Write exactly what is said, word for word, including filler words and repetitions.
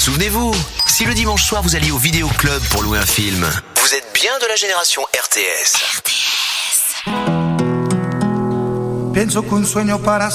Souvenez-vous, si le dimanche soir vous alliez au vidéoclub pour louer un film, vous êtes bien de la génération R T S. R T S. Pienso que un sueño para